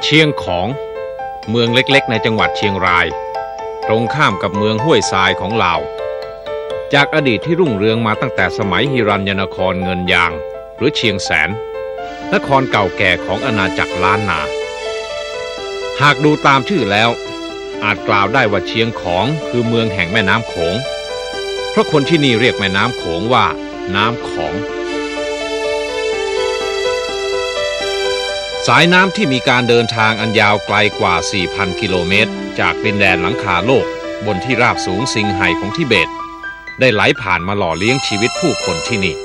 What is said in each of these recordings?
เชียงของเมืองเล็กๆในจังหวัดเชียงรายตรงข้ามกับเมืองห้วยทรายของลาวจากอดีตที่รุ่งเรืองมาตั้งแต่สมัยหิรัญญนครเงินยางหรือเชียงแสนนครเก่าแก่ของอาณาจักรล้านนาหากดูตามชื่อแล้วอาจกล่าวได้ว่าเชียงของคือเมืองแห่งแม่น้ำโขงเพราะคนที่นี่เรียกแม่น้ำโขงว่าน้ำของสายน้ำที่มีการเดินทางอันยาวไกลกว่า 4,000 กิโลเมตรจากดินแดนหลังคาโลกบนที่ราบสูงซิงไห่ของทิเบตได้ไหลผ่านมาหล่อเลี้ยงชีวิตผู้คนที่นี่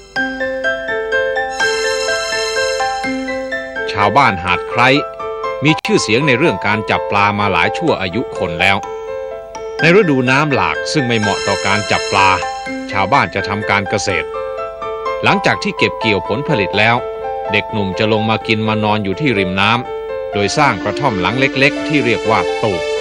ชาวบ้านหาดไคร้มีชื่อเสียงในเรื่องการจับปลามาหลายชั่วอายุคนแล้วในฤดูน้ำหลากซึ่งไม่เหมาะต่อการจับปลาชาวบ้านจะทำการเกษตรหลังจากที่เก็บเกี่ยวผลผลิตแล้วเด็กหนุ่มจะลงมากินมานอนอยู่ที่ริมน้ำโดยสร้างกระท่อมหลังเล็กๆที่เรียกว่าตูบ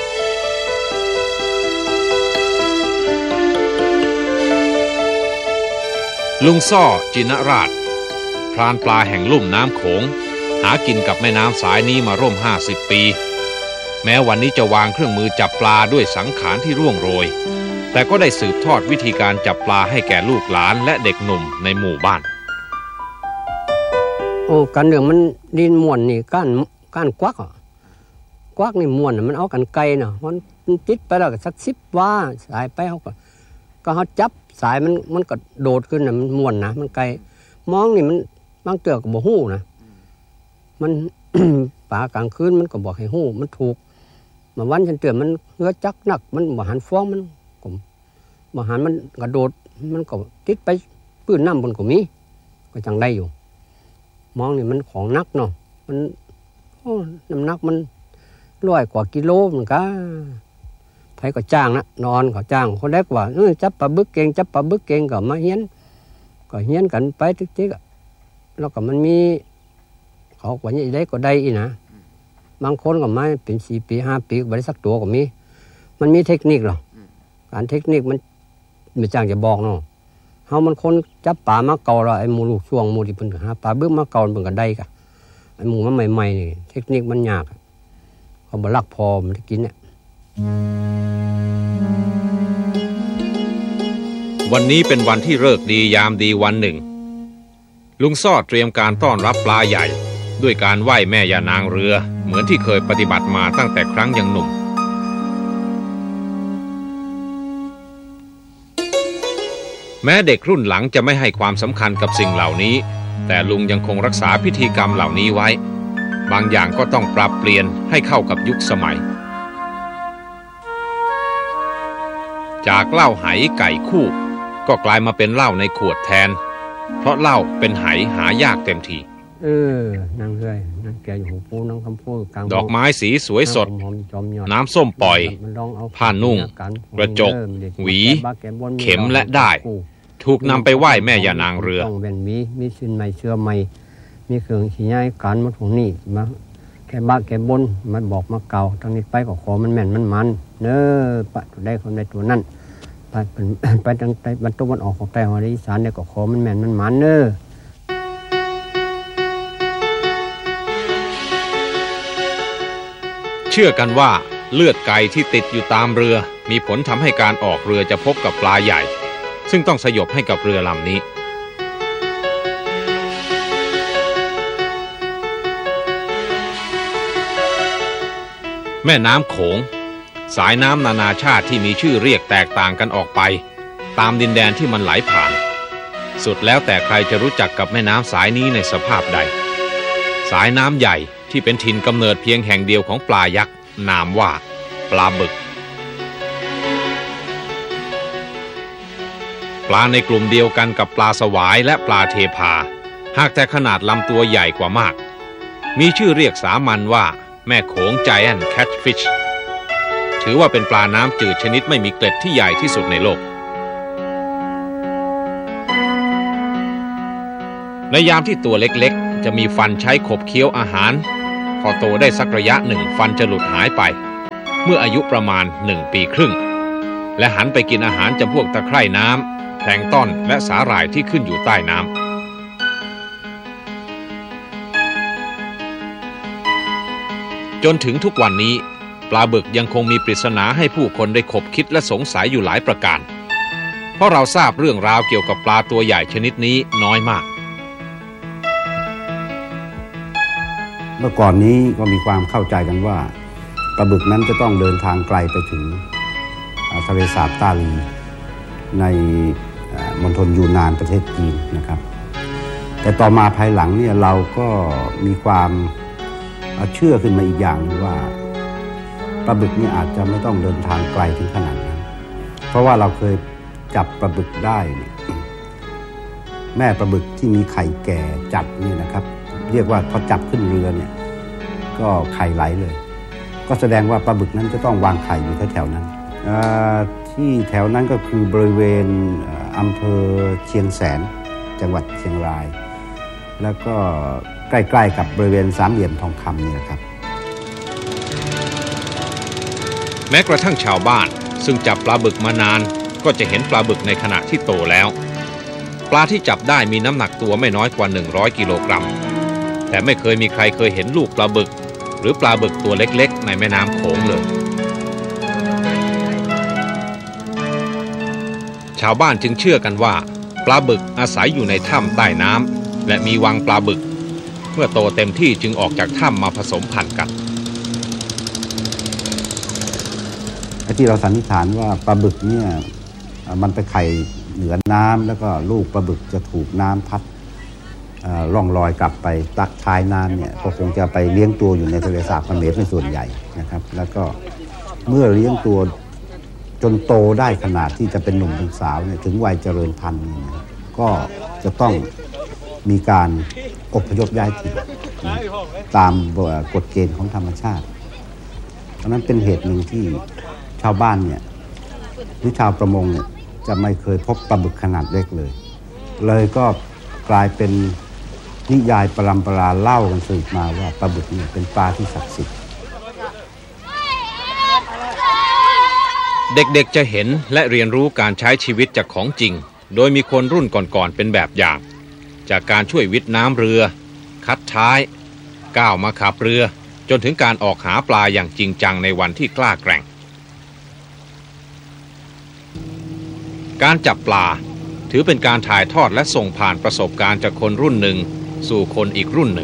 ลุงซ่อจินราชพรานปลาแห่งลุ่มน้ำโขงหากินกับแม่น้ำสายนี้มาร่วม50 ปีแม้วันนี้จะวางเครื่องมือจับปลาด้วยสังขารที่ร่วงโรยแต่ก็ได้สืบทอดวิธีการจับปลาให้แก่ลูกหลานและเด็กหนุ่มในหมู่บ้านกันเรื่องมันดินม่วนนี่ก้านกวักกวักนี่ม่วนมันเอากันไกลเนาะมันติดไปแล้วก็สัก10 ว่าสายไปเขาก็เขาจับสายมันก็โดดขึ้นน่ะมันม่วนนะมันไกลมองนี่มันบางเตือก็บ่ฮู้นะมัน ป่ากลางคืนมันก็บอกให้ฮู้มันถูกมาวันฉันเตือนมันเหือจักนักมันบ่หันฟ้องมันก็บ่หันมันกระโดดมันก็ติดไปปื้นน้ำบนก็มีก็จังได้อยู่มองนี่มันของนักเนาะมันน้ำหนักมัน100 กว่ากิโลมันก็ไผก็จ้างนะนอนก็จ้างคนแรกว่าจับปลาบึกเก่งจับปลาบึกเก่งก็มาเฮียนกันไปติ๊กๆแล้วก็มันมีเขากว่านี้ได้ก็ได้อีนะบางคนก็มาเป็น4 ปี 5 ปีบ่ได้สักตัวก็มีมันมีเทคนิคหรอการเทคนิคมันไม่จ้างจะบอกเนาะเฮามันคนจับปลามาเก่าแล้วไอ้หมูลูกช่วงหมูที่เพิ่นหาปลาบึกมาเก่าเพิ่นก็ได้กะไอ้หมูมันใหม่ๆนี่เทคนิคมันยากเขาบ่รักพอมันกินเนี่ยวันนี้เป็นวันที่ฤกษ์ดียามดีวันหนึ่งลุงซ่อเตรียมการต้อนรับปลาใหญ่ด้วยการไหว้แม่ย่านางเรือเหมือนที่เคยปฏิบัติมาตั้งแต่ครั้งยังหนุ่มแม้เด็กรุ่นหลังจะไม่ให้ความสำคัญกับสิ่งเหล่านี้แต่ลุงยังคงรักษาพิธีกรรมเหล่านี้ไว้บางอย่างก็ต้องปรับเปลี่ยนให้เข้ากับยุคสมัยจากเหล้าไหไก่คู่ก็กลายมาเป็นเหล้าในขวดแทนเพราะเหล้าเป็นไหหายากเต็มทีนางเรื่อยนางแกอยู่หูปูนางคำพูกลางดอกไม้สีสวยสดน้ำส้มปล่อยผ้านุ่งกระจกหวีเข็มและด้ายถูกนำไปไหว้แม่ย่านางเรือมีชิ้นใหม่เชื่อใหม่มีเครื่องขี้ย้ายการมาของนี่มาแค่บ้าแค่บนมันบอกมาเก่าทางนี้ไปก็ขอมันแม่นมันเน้อปะได้คนในตัวนั้นไปทางใต้บรรทุกมันออกของใต้ของอีสานเนี่ยก็ขอมันแม่นมันเน้อเชื่อกันว่าเลือดไก่ที่ติดอยู่ตามเรือมีผลทำให้การออกเรือจะพบกับปลาใหญ่ซึ่งต้องสยบให้กับเรือลำนี้แม่น้ำโขงสายน้ำนานาชาติที่มีชื่อเรียกแตกต่างกันออกไปตามดินแดนที่มันไหลผ่านสุดแล้วแต่ใครจะรู้จักกับแม่น้ำสายนี้ในสภาพใดสายน้ำใหญ่ที่เป็นถิ่นกำเนิดเพียงแห่งเดียวของปลายักษ์นามว่าปลาบึกปลาในกลุ่มเดียวกันกับปลาสวายและปลาเทพาหากแต่ขนาดลำตัวใหญ่กว่ามากมีชื่อเรียกสามัญว่าแม่โขง Giant Catfish ถือว่าเป็นปลาน้ำจืดชนิดไม่มีเกล็ดที่ใหญ่ที่สุดในโลกในยามที่ตัวเล็กๆจะมีฟันใช้ขบเคี้ยวอาหารพอโตได้สักระยะหนึ่งฟันจะหลุดหายไปเมื่ออายุประมาณ1 ปีครึ่งและหันไปกินอาหารจำพวกตะไคร่น้ำแพลงก์ตอนและสาหร่ายที่ขึ้นอยู่ใต้น้ำจนถึงทุกวันนี้ปลาบึกยังคงมีปริศนาให้ผู้คนได้คบคิดและสงสัยอยู่หลายประการเพราะเราทราบเรื่องราวเกี่ยวกับปลาตัวใหญ่ชนิดนี้น้อยมากเมื่อก่อนนี้ก็มีความเข้าใจกันว่าปลาบึกนั้นจะต้องเดินทางไกลไปถึงทะเลสาบต้าลีในมณฑลยูนนานประเทศจีนนะครับแต่ต่อมาภายหลังเนี่ยเราก็มีความเชื่อขึ้นมาอีกอย่างนึงว่าปลาบึกนี่อาจจะไม่ต้องเดินทางไกลถึงขนาดนั้นเพราะว่าเราเคยจับปลาบึกได้แม่ปลาบึกที่มีไข่แก่จัดนี่นะครับเรียกว่าพอจับขึ้นเรือเนี่ยก็ไข่ไหลเลยก็แสดงว่าปลาบึกนั้นจะต้องวางไข่อยู่แถวๆนั้นที่แถวนั้นก็คือบริเวณอำเภอเชียงแสนจังหวัดเชียงรายแล้วก็ใกล้ๆกับบริเวณสามเหลี่ยมทองคำนี่นะครับแม้กระทั่งชาวบ้านซึ่งจับปลาบึกมานานก็จะเห็นปลาบึกในขณะที่โตแล้วปลาที่จับได้มีน้ำหนักตัวไม่น้อยกว่า100กิโลกรัมแต่ไม่เคยมีใครเคยเห็นลูกปลาบึกหรือปลาบึกตัวเล็กๆในแม่น้ำโขงเลยชาวบ้านจึงเชื่อกันว่าปลาบึกอาศัยอยู่ในถ้ำใต้น้ำและมีวังปลาบึกเมื่อโตเต็มที่จึงออกจากถ้ำมาผสมพันธุ์กันที่เราสันนิษฐานว่าปลาบึกเนี่ยมันไปไข่เหนือน้ำแล้วก็ลูกปลาบึกจะถูกน้ำพัดล่องลอยกลับไปตักท้ายน้ำเนี่ยก็คงจะไปเลี้ยงตัวอยู่ในทะเลสาบเขมรเป็นส่วนใหญ่นะครับแล้วก็เมื่อเลี้ยงตัวจนโตได้ขนาดที่จะเป็นหนุ่มเป็นสาวเนี่ยถึงวัยเจริญพันธุ์ก็จะต้องมีการอพยพย้ายถิ่นตามกฎเกณฑ์ของธรรมชาติเพราะนั้นเป็นเหตุหนึ่งที่ชาวบ้านเนี่ยหรือชาวประมงเนี่ยจะไม่เคยพบปลาบึกขนาดเล็กเลยก็กลายเป็นนิยายปรัมปราเล่ากันสืบมาว่าปลาบึกเนี่ยเป็นปลาที่ศักดิ์สิทธิ์เด็กๆจะเห็นและเรียนรู้การใช้ชีวิตจากของจริงโดยมีคนรุ่นก่อนๆเป็นแบบอย่างจากการช่วยวิทย์น้ำเรือคัดท้ายก้าวมาขับเรือจนถึงการออกหาปลาอย่างจริงจังในวันที่กล้าแกร่งการจับปลาถือเป็นการถ่ายทอดและส่งผ่านประสบการณ์จากคนรุ่นหนึ่งสู่คนอีกรุ่นหนึ่ง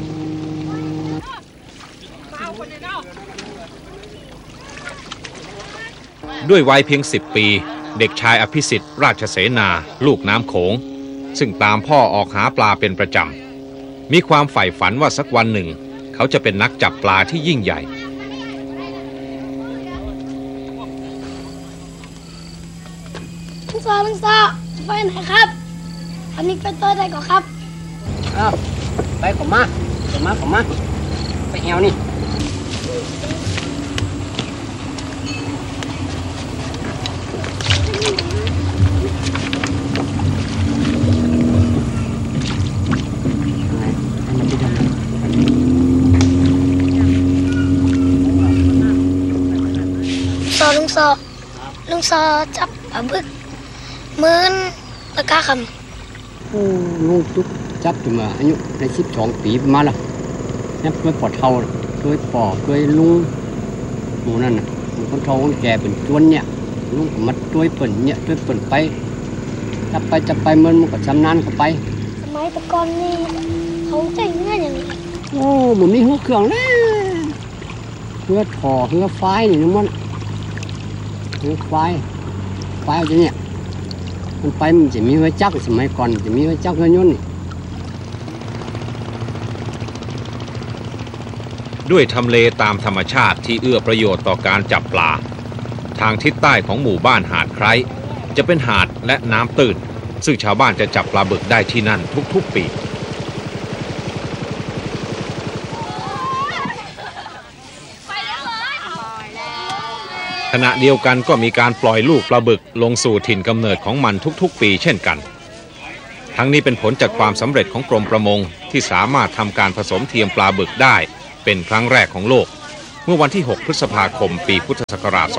ด้วยวัยเพียง10 ปีเด็กชายอภิสิทธิ์ราชเสนาลูกน้ำโขงซึ่งตามพ่อออกหาปลาเป็นประจำมีความใฝ่ฝันว่าสักวันหนึ่งเขาจะเป็นนักจับปลาที่ยิ่งใหญ่ลุงซอไปไหนครับอันนี้ไปตัวใดก่อนครับไปขอมาไปแอวนี่ลุงซอจับปลาบึกมื้อละกะคำลุงจุกจับขึ้นมาอายุได้12 ปีประมาณละเนี่ยเคยปอดเท่าเคยปอเคยลุงหมูนั่นน่ะมันคนเท่าคนแก่เป็นจวนเนี่ยลุงก็มาช่วยเปิ่นเนี่ยช่วยเปิ่นไปจับไปมันก็ชำนาญเข้าไปสมัยตะกอนนี่เขาใจง่ายอย่างนี้มันมีหัวเครื่องนะเรือถ่อเรือไฟนี่นึกมันเรือไฟเอาจะเนี่ยมันไปมันจะมีหัวจักรสมัยก่อนจะมีหัวจักรเรือยนต์นี่ด้วยทำเลตามธรรมชาติที่เอื้อประโยชน์ต่อการจับปลาทางทิศใต้ของหมู่บ้านหาดไคร้จะเป็นหาดและน้ำตื้นซึ่งชาวบ้านจะจับปลาบึกได้ที่นั่นทุกๆปีขณะเดียวกันก็มีการปล่อยลูกปลาบึกลงสู่ถิ่นกำเนิดของมันทุกๆปีเช่นกันทั้งนี้เป็นผลจากความสำเร็จของกรมประมงที่สามารถทำการผสมเทียมปลาบึกได้เป็นครั้งแรกของโลกเมื่อวันที่6 พฤษภาคมปีพุทธศักราช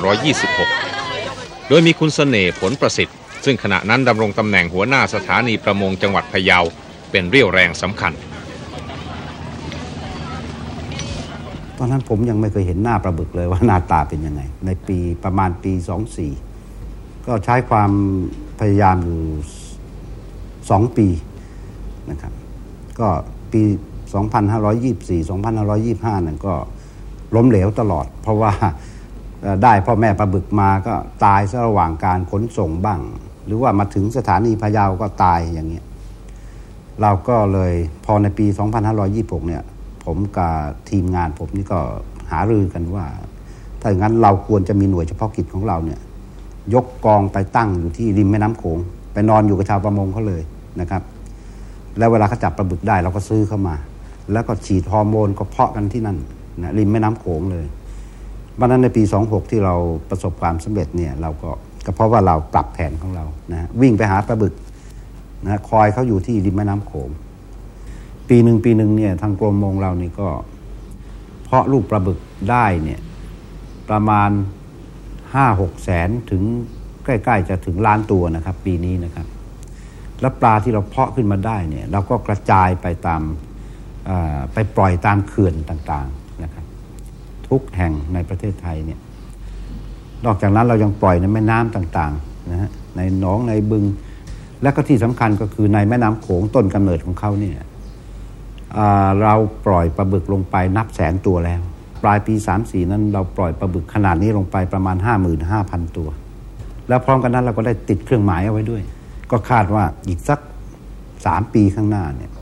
2526 โดยมีคุณเสน่ห์ผลประสิทธิ์ซึ่งขณะนั้นดำรงตำแหน่งหัวหน้าสถานีประมงจังหวัดพะเยาเป็นเรี่ยวแรงสำคัญตอนนั้นผมยังไม่เคยเห็นหน้าปลาบึกเลยว่าหน้าตาเป็นยังไงในปีประมาณปี24ก็ใช้ความพยายามอยู่2ปีนะครับก็ปี2524 2525นั่นก็ล้มเหลวตลอดเพราะว่าได้พ่อแม่ปลาบึกมาก็ตายซะระหว่างการขนส่งบ้างหรือว่ามาถึงสถานีพะเยาก็ตายอย่างเงี้ยเราก็เลยพอในปี2526เนี่ยผมกับทีมงานผมนี่ก็หารือกันว่าถ้าอย่างนั้นเราควรจะมีหน่วยเฉพาะกิจของเราเนี่ยยกกองไปตั้งอยู่ที่ริมแม่น้ำโขงไปนอนอยู่กับชาวประมงเขาเลยนะครับแล้วเวลาเขาจับปลาบึกได้เราก็ซื้อเข้ามาแล้วก็ฉีดฮอร์โมนก็เพาะกันที่นั่นนะริมแม่น้ำโขงเลยวันนั้นในปี26ที่เราประสบความสำเร็จเนี่ยเราก็เพราะว่าเราปรับแผนของเรานะวิ่งไปหาปลาบึกนะคอยเขาอยู่ที่ริมแม่น้ำโขงปีหนึ่งเนี่ยทางกรมประมงเรานี่ก็เพาะลูกปลาบึกได้เนี่ยประมาณ 5-6 แสนถึงใกล้ๆจะถึงล้านตัวนะครับปีนี้นะครับแล้วปลาที่เราเพาะขึ้นมาได้เนี่ยเราก็กระจายไปตามไปปล่อยตามเขื่อนต่างๆนะครับทุกแห่งในประเทศไทยเนี่ยนอกจากนั้นเรายังปล่อยในแม่น้ำต่างๆนะฮะในหนองในบึงและก็ที่สำคัญก็คือในแม่น้ำโขงต้นกำเนิดของเขาเนี่ยเราปล่อยปลาบึกลงไปนับแสนตัวแล้วปลายปี34นั้นเราปล่อยปลาบึกขนาดนี้ลงไปประมาณ 55,000 ตัวแล้วพร้อมกันนั้นเราก็ได้ติดเครื่องหมายเอาไว้ด้วยก็คาดว่าอีกสัก3 ปีข้างหน้าเนี่ย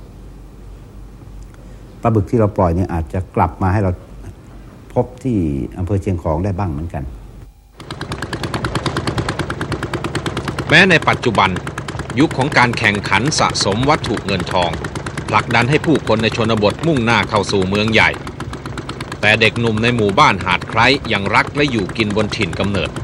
ปลาบึกที่เราปล่อยเนี่ยอาจจะกลับมาให้เราพบที่อำเภอเชียงของได้บ้างเหมือนกันแม้ในปัจจุบันยุคของการแข่งขันสะสมวัตถุเงินทองผลักดันให้ผู้คนในชนบทมุ่งหน้าเข้าสู่เมืองใหญ่แต่เด็กหนุ่มในหมู่บ้านหาดไคร้ยังรักและอยู่กินบนถิ่นกำเนิด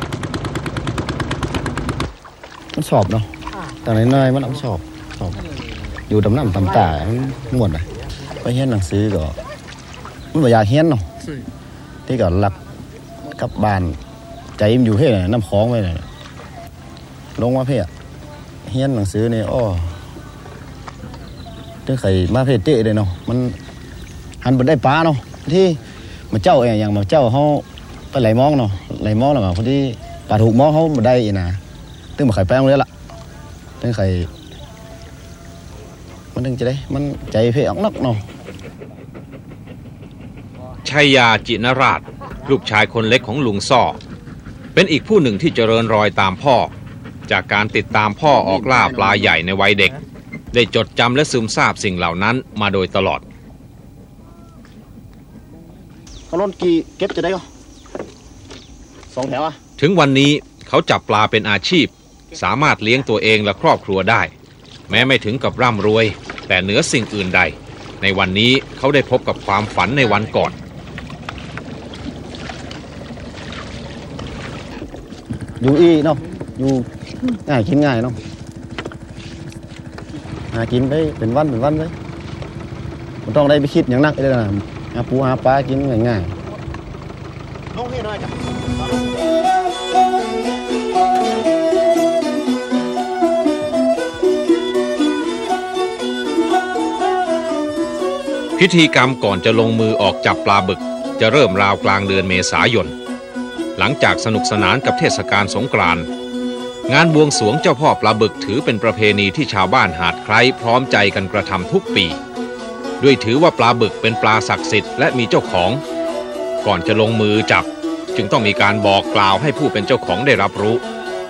มันชอบเนาะแต่น้อยๆมันชอบอยู่ดำน้ำตำตาม่วนไปเรียนหนังสือก็มันบ่อยากเรียนเนาะที่ก็รักกลับบ้านใจมันอยู่เพ่น้ำคลองไว้น่ะลงมาเพ่เรียนหนังสือนี่อ้อถึงใครมาเพ่เตะเลยเนาะมันหันบ่ได้ปลาเนาะที่มาเจ้าอย่างมาเจ้าเฮาไปไหลมองเนาะไหลมองแล้วก็คนที่ปลาถูกมองเฮาบ่ได้อีน่ะตึงมาไข่แป้งเลยล่ะตึงไข่มันถึงจะได้มันใจเพ่ออกนักเนาะชัยยาจินราชลูกชายคนเล็กของลุงซ่อเป็นอีกผู้หนึ่งที่เจริญรอยตามพ่อจากการติดตามพ่อออกล่าปลาใหญ่ในวัยเด็กได้จดจำและซึมซาบสิ่งเหล่านั้นมาโดยตลอดเขาล้นกี่เก็บจะได้ก็2 แถวอะถึงวันนี้เขาจับปลาเป็นอาชีพสามารถเลี้ยงตัวเองและครอบครัวได้แม้ไม่ถึงกับร่ำรวยแต่เหนือสิ่งอื่นใดในวันนี้เขาได้พบกับความฝันในวันก่อนอยู่อีเนาะอยู่ง่ายกินง่ายเนาะหากินไปเป็นวันเลยมันต้องได้ไปคิดอย่างนักเลยนะหาปูหาปลากินง่ายๆลงให้หน่อยจ้ะพิธีกรรมก่อนจะลงมือออกจับปลาบึกจะเริ่มราวกลางเดือนเมษายนหลังจากสนุกสนานกับเทศกาลสงกรานต์งานบวงสรวงเจ้าพ่อปลาบึกถือเป็นประเพณีที่ชาวบ้านหาดไคร้พร้อมใจกันกระทำทุกปีด้วยถือว่าปลาบึกเป็นปลาศักดิ์สิทธิ์และมีเจ้าของก่อนจะลงมือจับจึงต้องมีการบอกกล่าวให้ผู้เป็นเจ้าของได้รับรู้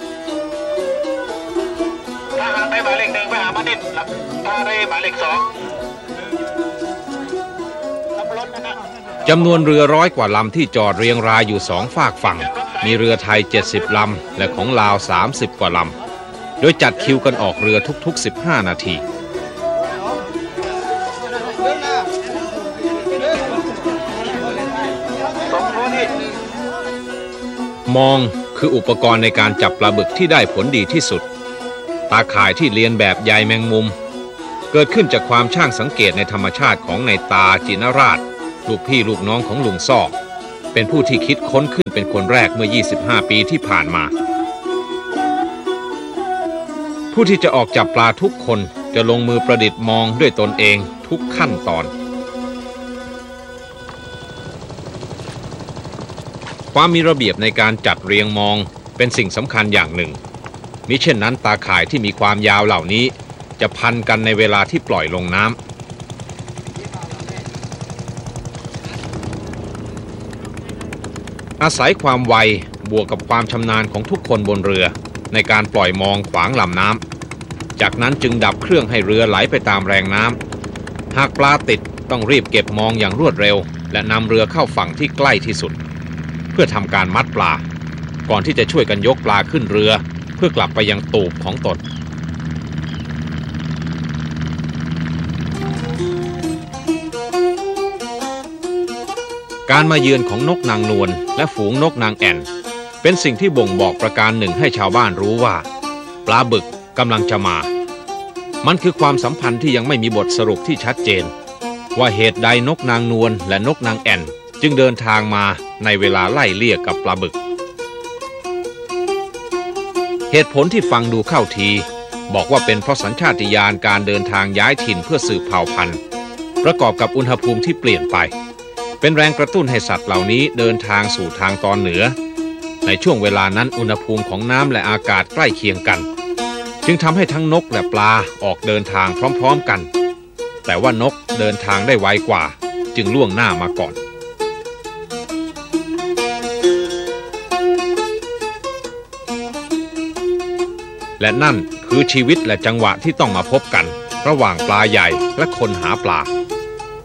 ถ้าหาได้หมายเลข1ไปหามานิดถ้าได้หมายเลข2 จำนวนเรือ100 กว่าลำที่จอดเรียงรายอยู่2 ฝากฝั่งมีเรือไทย70 ลำและของลาว30 กว่าลำโดยจัดคิวกันออกเรือทุกๆ15 นาทีมองคืออุปกรณ์ในการจับปลาบึกที่ได้ผลดีที่สุดตาข่ายที่เลียนแบบใยแมงมุมเกิดขึ้นจากความช่างสังเกตในธรรมชาติของนายตาจินราชลูกพี่ลูกน้องของลุงซ่อเป็นผู้ที่คิดค้นขึ้นเป็นคนแรกเมื่อ25 ปีที่ผ่านมาผู้ที่จะออกจับปลาทุกคนจะลงมือประดิษฐ์มองด้วยตนเองทุกขั้นตอนความมีระเบียบในการจัดเรียงมองเป็นสิ่งสำคัญอย่างหนึ่งมิเช่นนั้นตาข่ายที่มีความยาวเหล่านี้จะพันกันในเวลาที่ปล่อยลงน้ำอาศัยความไวบวกกับความชำนาญของทุกคนบนเรือในการปล่อยมองขวางลำน้ำจากนั้นจึงดับเครื่องให้เรือไหลไปตามแรงน้ำหากปลาติดต้องรีบเก็บมองอย่างรวดเร็วและนำเรือเข้าฝั่งที่ใกล้ที่สุดเพื่อทำการมัดปลาก่อนที่จะช่วยกันยกปลาขึ้นเรือเพื่อกลับไปยังตูบของตนการมาเยือนของนกนางนวลและฝูงนกนางแอ่นเป็นสิ่งที่บ่งบอกประการหนึ่งให้ชาวบ้านรู้ว่าปลาบึกกำลังจะมามันคือความสัมพันธ์ที่ยังไม่มีบทสรุปที่ชัดเจนว่าเหตุใดนกนางนวลและนกนางแอ่นจึงเดินทางมาในเวลาไล่เลี่ยกับปลาบึกเหตุผลที่ฟังดูเข้าทีบอกว่าเป็นเพราะสัญชาตญาณการเดินทางย้ายถิ่นเพื่อสืบเผ่าพันธุ์ประกอบกับอุณหภูมิที่เปลี่ยนไปเป็นแรงกระตุ้นให้สัตว์เหล่านี้เดินทางสู่ทางตอนเหนือในช่วงเวลานั้นอุณหภูมิของน้ำและอากาศใกล้เคียงกันจึงทำให้ทั้งนกและปลาออกเดินทางพร้อมๆกันแต่ว่านกเดินทางได้ไวกว่าจึงล่วงหน้ามาก่อนและนั่นคือชีวิตและจังหวะที่ต้องมาพบกันระหว่างปลาใหญ่และคนหาปลา